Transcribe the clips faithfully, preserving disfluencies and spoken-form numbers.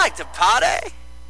like to party.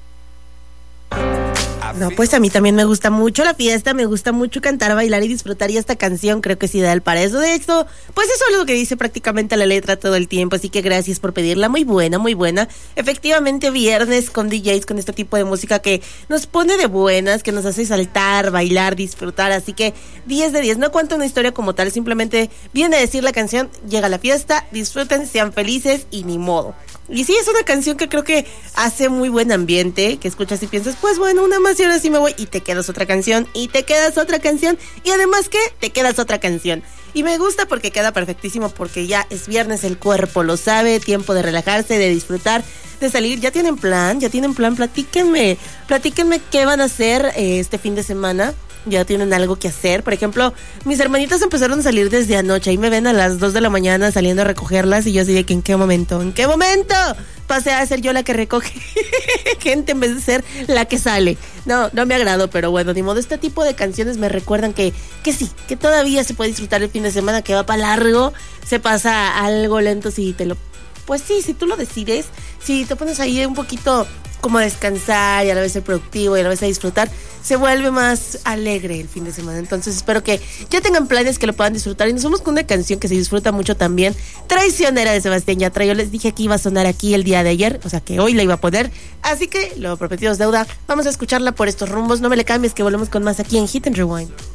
No, pues a mí también me gusta mucho la fiesta, me gusta mucho cantar, bailar y disfrutar, y esta canción creo que es ideal para eso. De hecho, pues eso es lo que dice prácticamente la letra todo el tiempo, así que gracias por pedirla, muy buena, muy buena. Efectivamente, viernes con D Js, con este tipo de música que nos pone de buenas, que nos hace saltar, bailar, disfrutar, así que diez de diez. No cuenta una historia como tal, simplemente viene a decir la canción, llega la fiesta, disfruten, sean felices y ni modo. Y sí, es una canción que creo que hace muy buen ambiente, que escuchas y piensas, pues bueno, una más y ahora sí me voy, y te quedas otra canción, y te quedas otra canción, y además que te quedas otra canción. Y me gusta porque queda perfectísimo, porque ya es viernes, el cuerpo lo sabe, tiempo de relajarse, de disfrutar, de salir. ¿Ya tienen plan? ¿Ya tienen plan? Platíquenme, platíquenme qué van a hacer eh, este fin de semana. Ya tienen algo que hacer. Por ejemplo, mis hermanitas empezaron a salir desde anoche. Ahí me ven a las dos de la mañana saliendo a recogerlas. Y yo así de que ¿en qué momento? ¿En qué momento? Pasé a ser yo la que recoge gente en vez de ser la que sale. No, no me agradó, pero bueno, ni modo. Este tipo de canciones me recuerdan que, que sí, que todavía se puede disfrutar el fin de semana, que va para largo. Se pasa algo lento si te lo... Pues sí, si tú lo decides, si te pones ahí un poquito como a descansar y a la vez ser productivo y a la vez a disfrutar, se vuelve más alegre el fin de semana. Entonces espero que ya tengan planes, que lo puedan disfrutar. Y nos vamos con una canción que se disfruta mucho también, Traicionera, de Sebastián Yatra. Yo les dije que iba a sonar aquí el día de ayer, o sea que hoy la iba a poner, así que lo prometido es deuda. Vamos a escucharla por estos rumbos. No me le cambies, que volvemos con más aquí en Hit and Rewind.